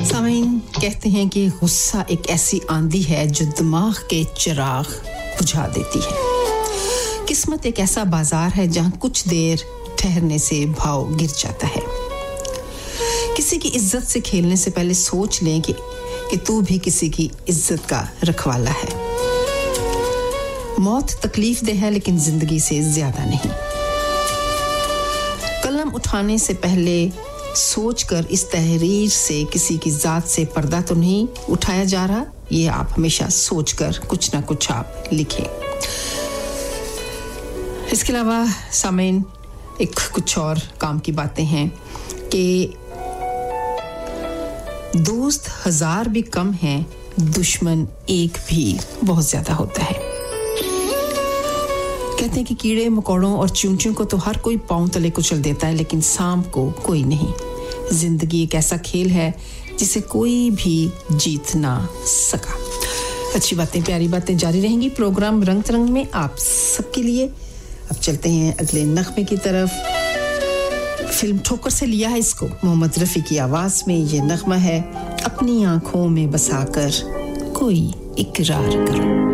सामीन कहते हैं कि गुस्सा एक ऐसी आंधी है जो दिमाग के चिराग बुझा देती है किस्मत एक ऐसा बाजार है जहां कुछ देर ठहरने से भाव गिर जाता है किसी की इज्जत से खेलने से पहले सोच लें कि तू भी किसी की इज्जत का रखवाला है मौत तकलीफ दे है लेकिन जिंदगी से ज्यादा नहीं कलम उठाने से पहले सोचकर इस तहरीर से किसी की जात से पर्दा तो नहीं उठाया जा रहा ये आप हमेशा सोचकर कुछ ना कुछ आप लिखें इसके अलावा सामीन एक कुछ और काम की बातें हैं कि दोस्त 1000 भी कम हैं दुश्मन एक भी बहुत ज्यादा होता है कहते हैं कि कीड़े मकोड़ों और चूंचों को तो हर कोई पांव तले कुचल देता है लेकिन सांप को कोई नहीं जिंदगी एक ऐसा खेल है जिसे कोई भी जीत ना सका अच्छी बातें प्यारी बातें जारी रहेंगी प्रोग्राम रंग तरंग में आप सबके लिए अब चलते हैं अगले नगमे की तरफ फिल्म ठोकर से लिया है इसको मोहम्मद रफी की आवाज में ये नगमा है अपनी आंखों में बसाकर कोई इकरार करो